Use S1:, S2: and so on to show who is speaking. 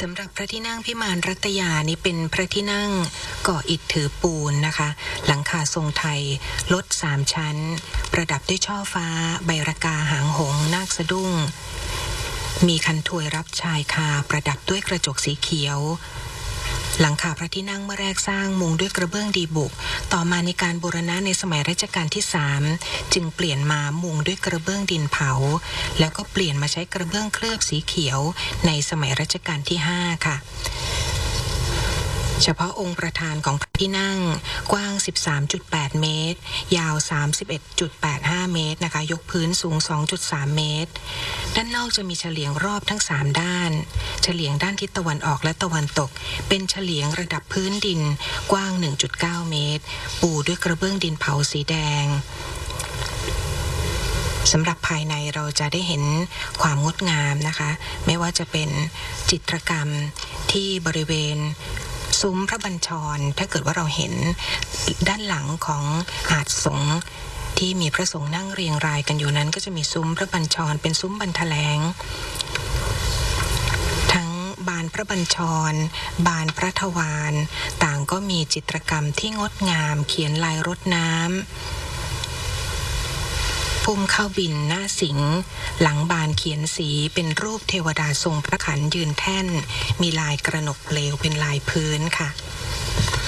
S1: สำหรับพระที่นั่งพิมานรัตยานี่เป็นพระที่นั่งก่ออิฐถือปูนนะคะหลังคาทรงไทยลด3ชั้นประดับด้วยช่อฟ้าใบระกาหางหงส์นาคสะดุ้งมีคันถวยรับชายคาประดับด้วยกระจกสีเขียวหลังคาพระที่นั่งเมื่อแรกสร้างมุงด้วยกระเบื้องดีบุกต่อมาในการบูรณะในสมัยรัชกาลที่3จึงเปลี่ยนมามุงด้วยกระเบื้องดินเผาแล้วก็เปลี่ยนมาใช้กระเบื้องเคลือบสีเขียวในสมัยรัชกาลที่5ค่ะเฉพาะองค์ประธานของพระที่นั่งกว้าง 13.8 เมตรยาว 31.85 เมตรนะคะยกพื้นสูง 2.3 เมตรด้านนอกจะมีเฉลียงรอบทั้ง3ด้านเฉลียงด้านทิศตะวันออกและตะวันตกเป็นเฉลียงระดับพื้นดินกว้าง 1.9 เมตรปูด้วยกระเบื้องดินเผาสีแดงสำหรับภายในเราจะได้เห็นความงดงามนะคะไม่ว่าจะเป็นจิตรกรรมที่บริเวณซุ้มพระบัญชรถ้าเกิดว่าเราเห็นด้านหลังของอาสน์สงฆ์ที่มีพระสงฆ์นั่งเรียงรายกันอยู่นั้นก็จะมีซุ้มพระบัญชรเป็นซุ้มบรรแถลงทั้งบานพระบัญชรบานพระทวารต่างก็มีจิตรกรรมที่งดงามเขียนลายรดน้ำพุ่มเข้าบินหน้าสิงห์หลังบานเขียนสีเป็นรูปเทวดาทรงพระขันยืนแท่นมีลายกระหนกเปลวเป็นลายพื้นค่ะ